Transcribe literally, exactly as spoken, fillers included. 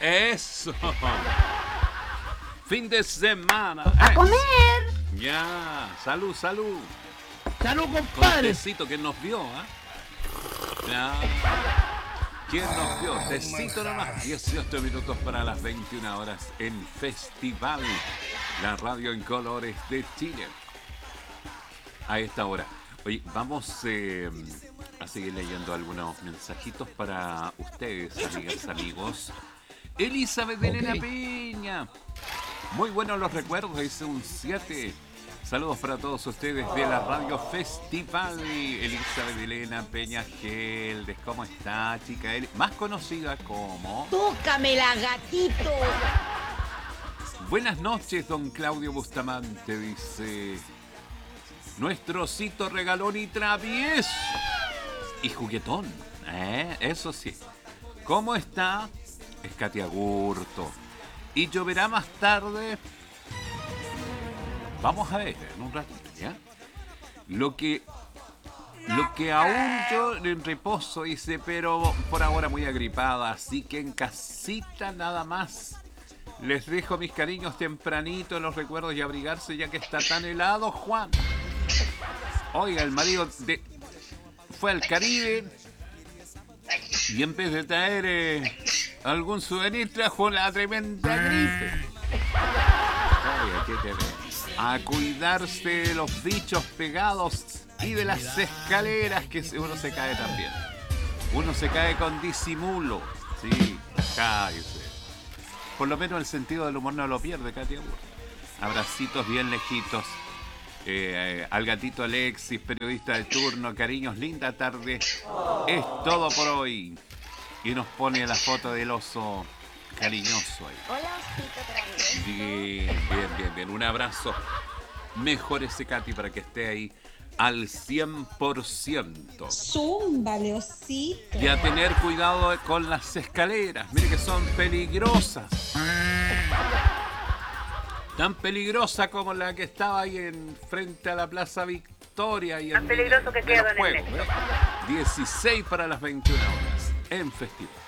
Eso. Fin de semana. ¡A Eh. comer! Ya. Salud, salud. ¡Salud, compadre! Tecito, ¿quién nos vio? ¿eh? Ya. ¿Quién nos vio? Tecito nomás. dieciocho minutos para las veintiuna horas en Festival, la radio en colores de Chile. A esta hora. Oye, vamos eh, a seguir leyendo algunos mensajitos para ustedes, amigas, amigos. Elizabeth de Elena Ok. Peña. Muy buenos los recuerdos, dice un siete. Saludos para todos ustedes de la radio Festival. Elizabeth de Elena Peña Geldes. ¿Cómo está, chica? Eli- Más conocida como... ¡Tócamela, gatito! Buenas noches, don Claudio Bustamante, dice... Nuestro osito regalón y travieso. Y juguetón, ¿eh? Eso sí. ¿Cómo está? Es Katia Gurto. ¿Y lloverá más tarde? Vamos a ver en un ratito, ¿ya? Lo que... Lo que aún yo en reposo, dice, pero por ahora muy agripada, así que en casita nada más. Les dejo mis cariños tempranito, los recuerdos y abrigarse ya que está tan helado, Juan. Oiga, el marido de... fue al Caribe y en vez de traer eh, algún souvenir trajo la tremenda gripe. Oiga, ¿qué te ves? A cuidarse de los bichos pegados y de las escaleras, que uno se cae también. Uno se cae con disimulo. Sí, cállese. Por lo menos el sentido del humor no lo pierde, Katia. Abracitos bien lejitos. Eh, eh, al gatito Alexis, periodista de turno, cariños, linda tarde. Es todo por hoy. Y nos pone la foto del oso cariñoso ahí. Hola, osito travieso. Bien, bien, bien, bien. Un abrazo. Mejor ese Katy para que esté ahí al cien por ciento. Zúmbale, osito. Y a tener cuidado con las escaleras. Mire que son peligrosas. Tan peligrosa como la que estaba ahí en frente a la Plaza Victoria y Tan en peligroso que de queda los en el juegos, ¿eh? dieciséis para las veintiuna horas en Festival.